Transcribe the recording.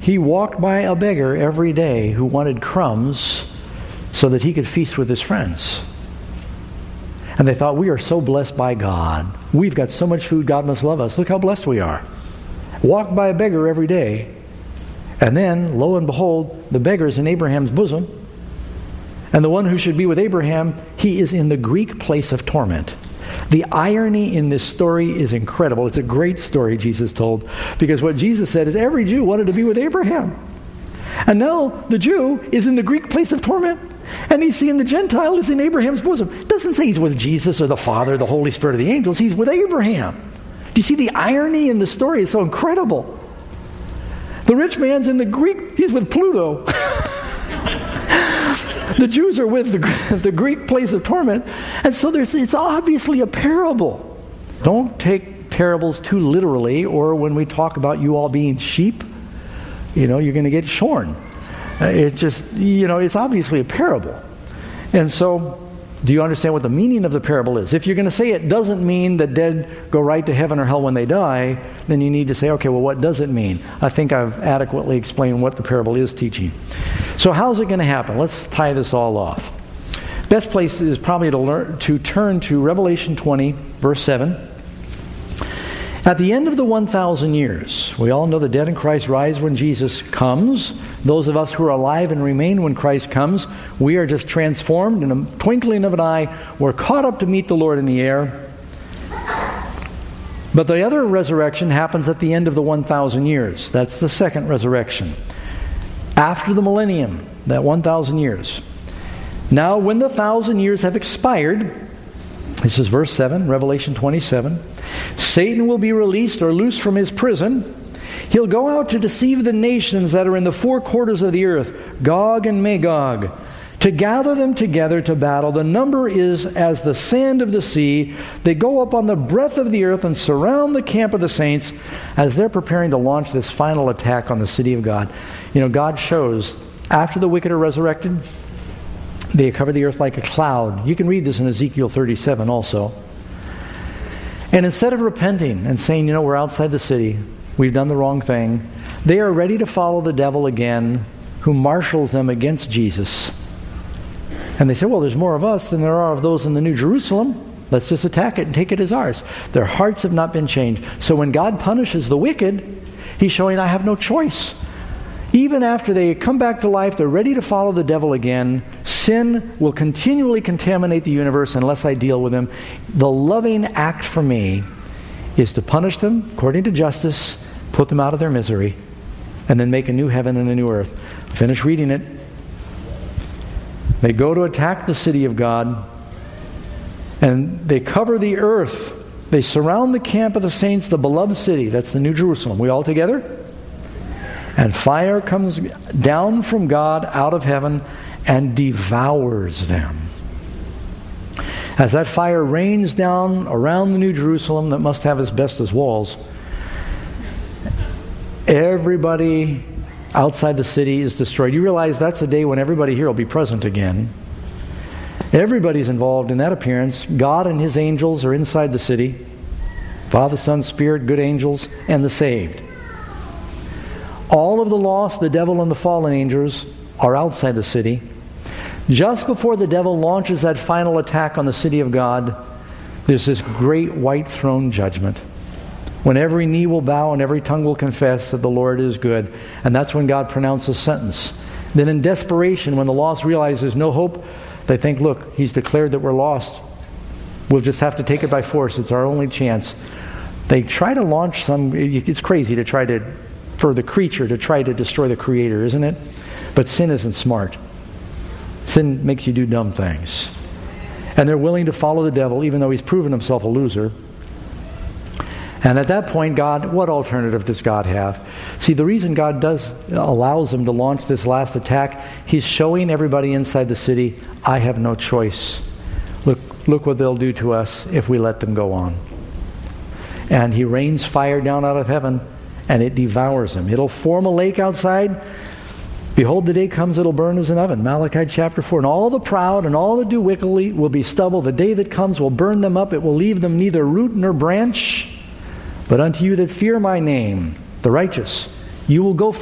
he walked by a beggar every day who wanted crumbs so that he could feast with his friends. And they thought, we are so blessed by God. We've got so much food, God must love us. Look how blessed we are. Walked by a beggar every day. And then, lo and behold, the beggar's in Abraham's bosom. And the one who should be with Abraham, he is in the Greek place of torment. The irony in this story is incredible. It's a great story Jesus told. Because what Jesus said is every Jew wanted to be with Abraham. And now the Jew is in the Greek place of torment. And he's seeing the Gentile is in Abraham's bosom. It doesn't say he's with Jesus or the Father, the Holy Spirit, or the angels. He's with Abraham. Do you see the irony in the story? It's so incredible. The rich man's in the Greek, he's with Pluto. The Jews are with the Greek place of torment. And so it's obviously a parable. Don't take parables too literally, or when we talk about you all being sheep, you're going to get shorn. It's obviously a parable. And so, do you understand what the meaning of the parable is? If you're going to say it doesn't mean that dead go right to heaven or hell when they die, then you need to say, okay, well, what does it mean? I think I've adequately explained what the parable is teaching. So how's it going to happen? Let's tie this all off. Best place is probably to turn to Revelation 20, verse 7. At the end of the 1,000 years, we all know the dead in Christ rise when Jesus comes. Those of us who are alive and remain when Christ comes, we are just transformed in a twinkling of an eye. We're caught up to meet the Lord in the air. But the other resurrection happens at the end of the 1,000 years. That's the second resurrection. After the millennium, that 1,000 years. Now, when the 1,000 years have expired, this is verse 7, Revelation 27. Satan will be released or loosed from his prison. He'll go out to deceive the nations that are in the four quarters of the earth, Gog and Magog, to gather them together to battle. The number is as the sand of the sea. They go up on the breadth of the earth and surround the camp of the saints as they're preparing to launch this final attack on the city of God. God shows, after the wicked are resurrected, they cover the earth like a cloud. You can read this in Ezekiel 37 also. And instead of repenting and saying, we're outside the city, we've done the wrong thing, they are ready to follow the devil again, who marshals them against Jesus. And they say, well, there's more of us than there are of those in the New Jerusalem. Let's just attack it and take it as ours. Their hearts have not been changed. So when God punishes the wicked, He's showing I have no choice. Even after they come back to life, they're ready to follow the devil again. Sin will continually contaminate the universe unless I deal with them. The loving act for me is to punish them according to justice, put them out of their misery, and then make a new heaven and a new earth. Finish reading it. They go to attack the city of God, and they cover the earth. They surround the camp of the saints, the beloved city. That's the New Jerusalem. We all together? And fire comes down from God out of heaven and devours them. As that fire rains down around the New Jerusalem that must have asbestos walls, everybody outside the city is destroyed. You realize that's a day when everybody here will be present again. Everybody's involved in that appearance. God and His angels are inside the city. Father, Son, Spirit, good angels, and the saved. All of the lost, the devil and the fallen angels, are outside the city. Just before the devil launches that final attack on the city of God, there's this great white throne judgment, when every knee will bow and every tongue will confess that the Lord is good. And that's when God pronounces sentence. Then in desperation, when the lost realize there's no hope, they think, look, He's declared that we're lost. We'll just have to take it by force. It's our only chance. They try to launch it's crazy to try to, for the creature to try to destroy the Creator, isn't it? But sin isn't smart. Sin makes you do dumb things. And they're willing to follow the devil, even though he's proven himself a loser. And at that point, God, what alternative does God have? See, the reason God allows them to launch this last attack, He's showing everybody inside the city, I have no choice. Look what they'll do to us if we let them go on. And He rains fire down out of heaven, and it devours them. It'll form a lake outside. Behold, the day comes, it'll burn as an oven. Malachi chapter 4. And all the proud and all that do wickedly will be stubble. The day that comes will burn them up. It will leave them neither root nor branch. But unto you that fear my name, the righteous, you will go